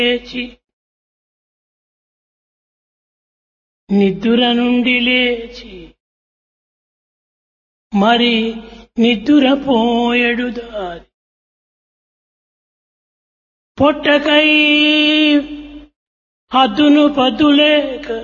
లేచి నిద్దుర నుండి లేచి మరి నిద్దురపోయెడు దారి పొట్టకై హద్దును పద్దులేక